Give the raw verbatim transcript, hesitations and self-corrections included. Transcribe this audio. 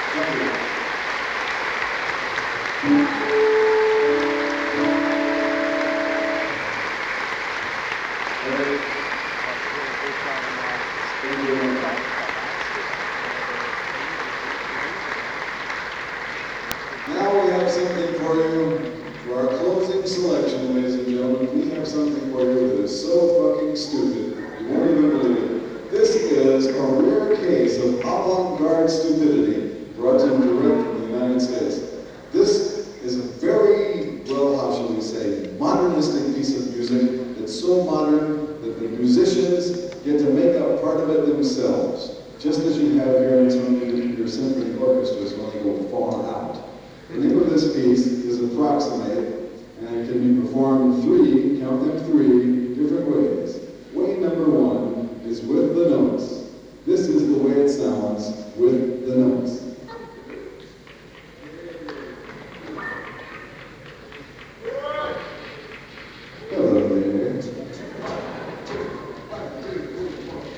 Now we have something for you, for our closing selection, ladies and gentlemen. We have something for you that is so fucking stupid, you won't even believe it. This is a rare case of avant-garde stupidity brought to you direct from the United States. This is a very, well, how shall we say, modernistic piece of music that's so modern that the musicians get to make up part of it themselves, just as you have here in some of your symphony orchestras when they go far out. The name of this piece is Approximate, and it can be performed three, count them three, different ways. Way number one is with the notes. This is the way it sounds with the notes.